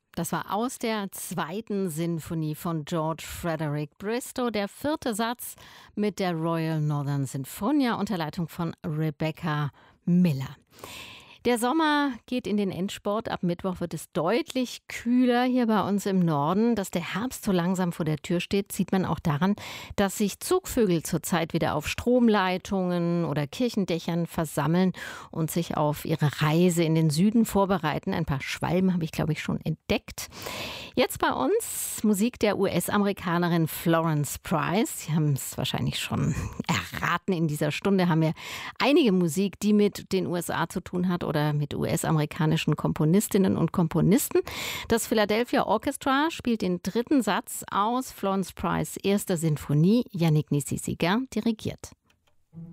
Das war aus der zweiten Sinfonie von George Frederick Bristow, der vierte Satz mit der Royal Northern Sinfonia unter Leitung von Rebecca Miller. Der Sommer geht in den Endsport. Ab Mittwoch wird es deutlich kühler hier bei uns im Norden. Dass der Herbst so langsam vor der Tür steht, sieht man auch daran, dass sich Zugvögel zurzeit wieder auf Stromleitungen oder Kirchendächern versammeln und sich auf ihre Reise in den Süden vorbereiten. Ein paar Schwalben habe ich, glaube ich, schon entdeckt. Jetzt bei uns Musik der US-Amerikanerin Florence Price. Sie haben es wahrscheinlich schon erraten. In dieser Stunde haben wir einige Musik, die mit den USA zu tun hat oder mit US-amerikanischen Komponistinnen und Komponisten. Das Philadelphia Orchestra spielt den dritten Satz aus Florence Price' erster Sinfonie. Yannick Nécy-Séguin dirigiert.